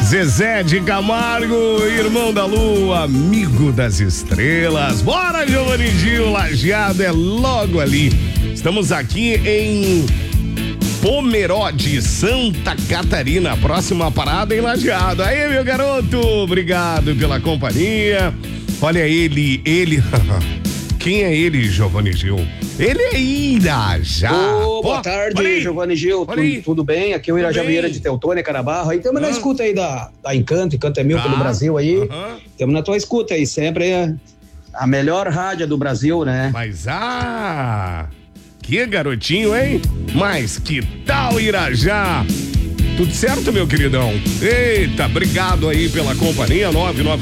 Zezé de Camargo, irmão da lua, amigo das estrelas. Bora, Giovanni Gil, Lajeado é logo ali. Estamos aqui em Pomerode, Santa Catarina. Próxima parada em Lajeado. Aí, meu garoto, obrigado pela companhia. Olha ele. Quem é ele, Giovanni Gil? Ele é Irajá. Boa tarde, Giovanni Gil. Tudo bem? Aqui é o Irajá Vieira de Teutônia, Carabarro. Aí estamos na escuta aí da Encanto é Mil pelo Brasil aí. Estamos na tua escuta aí, sempre a melhor rádio do Brasil, né? Mas que garotinho, hein? Mas que tal, Irajá? Tudo certo, meu queridão? Eita, obrigado aí pela companhia,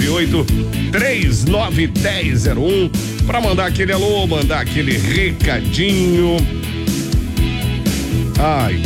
998-391001, pra mandar aquele alô, mandar aquele recadinho. Ai.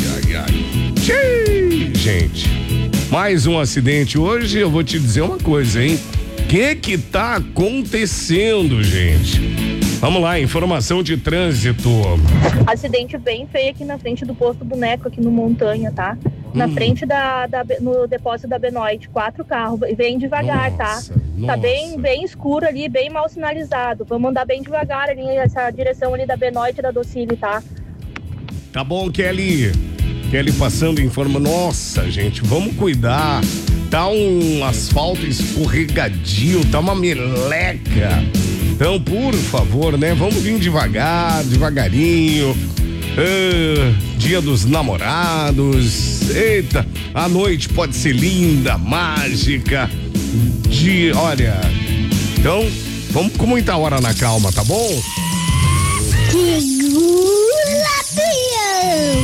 Gente, mais um acidente hoje. Eu vou te dizer uma coisa, hein? O que tá acontecendo, gente? Vamos lá, informação de trânsito. Acidente bem feio aqui na frente do posto Boneco, aqui no Montanha, tá? Na frente no depósito da Benoit, 4 carros, vem devagar, tá? Tá bem escuro ali, bem mal sinalizado. Vamos andar bem devagar ali, essa direção ali da Benoit e da Docile, tá? Tá bom, Kelly passando nossa, gente, vamos cuidar. Tá um asfalto escorregadio, tá uma meleca. Então, por favor, né? Vamos vir devagarinho. Dia dos namorados. Eita, a noite pode ser linda, mágica. Olha, então, vamos com muita hora na calma, tá bom?